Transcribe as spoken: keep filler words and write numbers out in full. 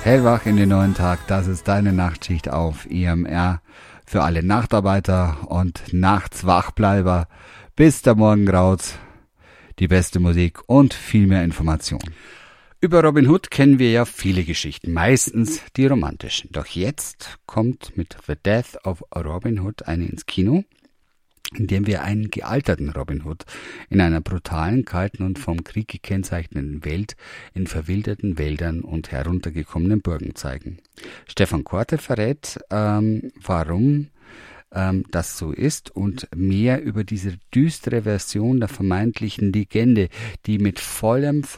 Hellwach in den neuen Tag, das ist deine Nachtschicht auf I M R für alle Nachtarbeiter und Nachtswachbleiber. Bis der Morgen graut, die beste Musik und viel mehr Information. Über Robin Hood kennen wir ja viele Geschichten, meistens die romantischen. Doch jetzt kommt mit The Death of Robin Hood eine ins Kino, in dem wir einen gealterten Robin Hood in einer brutalen, kalten und vom Krieg gekennzeichneten Welt in verwilderten Wäldern und heruntergekommenen Burgen zeigen. Stefan Korte verrät, ähm, warum ähm, das so ist und mehr über diese düstere Version der vermeintlichen Legende, die mit vollem